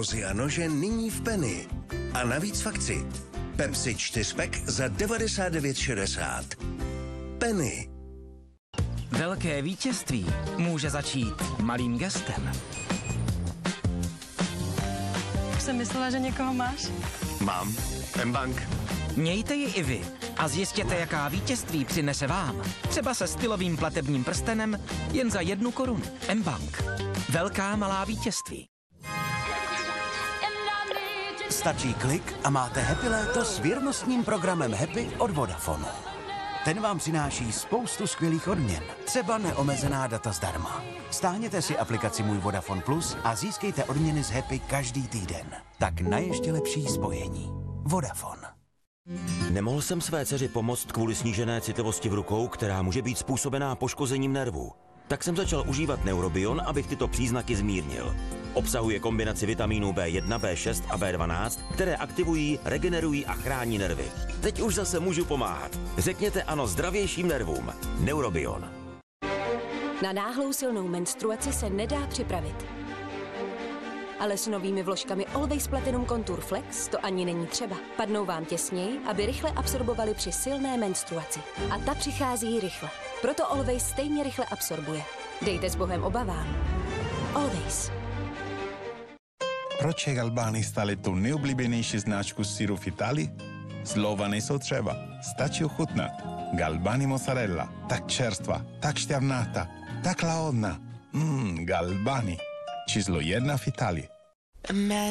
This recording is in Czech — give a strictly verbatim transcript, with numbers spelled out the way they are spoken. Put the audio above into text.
kozy a nože nyní v Penny. A navíc v akci. Pepsi čtyřpek za devadesát devět šedesát. Penny. Velké vítězství může začít malým gestem. Už jsem myslela, že někoho máš. Mám. M-Bank. Mějte ji i vy a zjistěte, jaká vítězství přinese vám. Třeba se stylovým platebním prstenem jen za jednu korunu. M-Bank. Velká malá vítězství. Stačí klik a máte Happy léto s věrnostním programem Happy od Vodafonu. Ten vám přináší spoustu skvělých odměn, třeba neomezená data zdarma. Stáhněte si aplikaci Můj Vodafone Plus a získejte odměny z Happy každý týden. Tak na ještě lepší spojení. Vodafone. Nemohl jsem své dceři pomoct kvůli snížené citlivosti v rukou, která může být způsobená poškozením nervů. Tak jsem začal užívat Neurobion, abych tyto příznaky zmírnil. Obsahuje kombinaci vitamínů bé jedna, bé šest a bé dvanáct, které aktivují, regenerují a chrání nervy. Teď už zase můžu pomáhat. Řekněte ano zdravějším nervům. Neurobion. Na náhlou silnou menstruaci se nedá připravit. Ale s novými vložkami Always Platinum Contour Flex to ani není třeba. Padnou vám těsněji, aby rychle absorbovali při silné menstruaci. A ta přichází rychle. Proto Always stejně rychle absorbuje. Dejte s Bohem obavám. Always. Proč je Galbani stále tu nejoblíbenější značku syru v Itálii? Slova nejsou třeba, stačí ochutnat. Galbani mozzarella, tak čerstva, tak šťavnatá, tak lahodná. Mmm, Galbani, číslo jedna v Itálii.